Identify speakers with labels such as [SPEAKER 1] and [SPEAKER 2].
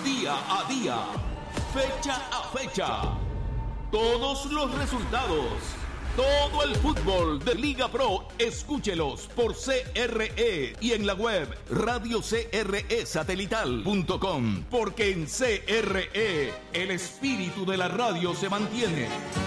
[SPEAKER 1] día a día, fecha a fecha. Todos los resultados, todo el fútbol de Liga Pro, escúchelos por CRE y en la web radiocresatelital.com, porque en CRE el espíritu de la radio se mantiene.